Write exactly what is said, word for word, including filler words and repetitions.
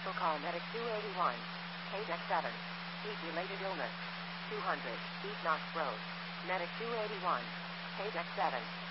Special call Medic two eighty-one. K-Deck seven. Heat-related illness. two hundred. East Knox Road. Medic two eighty-one. K-Deck seven.